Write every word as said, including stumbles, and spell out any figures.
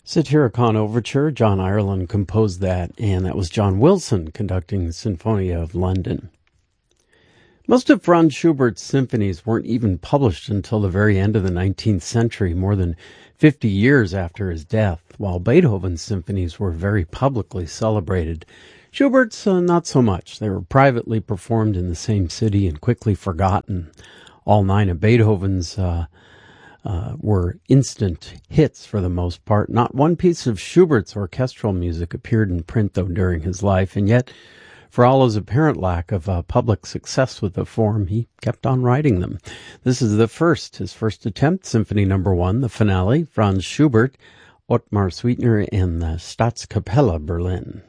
Satyricon Overture, John Ireland composed that, and that was John Wilson conducting the Sinfonia of London. Most of Franz Schubert's symphonies weren't even published until the very end of the nineteenth century, more than fifty years after his death, while Beethoven's symphonies were very publicly celebrated. Schubert's, uh, not so much. They were privately performed in the same city and quickly forgotten. All nine of Beethoven's uh, uh, were instant hits for the most part. Not one piece of Schubert's orchestral music appeared in print, though, during his life, and yet, for all his apparent lack of uh, public success with the form, he kept on writing them. This is the first, his first attempt, Symphony Number One, the finale, Franz Schubert, Ottmar Sweetner, and the Staatskapelle Berlin.